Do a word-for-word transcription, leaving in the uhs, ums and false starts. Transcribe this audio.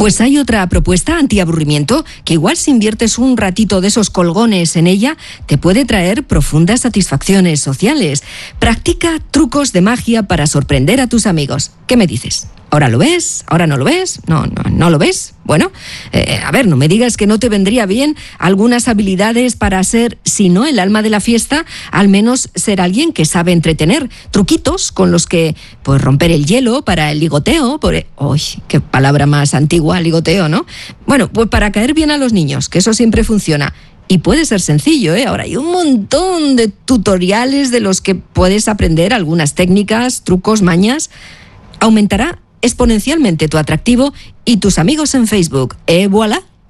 Pues hay otra propuesta antiaburrimiento que igual si inviertes un ratito de esos colgones en ella te puede traer profundas satisfacciones sociales. Practica trucos de magia para sorprender a tus amigos. ¿Qué me dices? ¿Ahora lo ves? ¿Ahora no lo ves? ¿No, no, no lo ves? Bueno, eh, a ver, no me digas que no te vendría bien algunas habilidades para ser, si no el alma de la fiesta, al menos ser alguien que sabe entretener. Truquitos con los que, pues, romper el hielo para el ligoteo. Por... ¡Uy, qué palabra más antigua, ligoteo!, ¿no? Bueno, pues para caer bien a los niños, que eso siempre funciona. Y puede ser sencillo, ¿eh? Ahora hay un montón de tutoriales de los que puedes aprender algunas técnicas, trucos, mañas. Aumentará exponencialmente tu atractivo y tus amigos en Facebook. ¡Eh, voilà!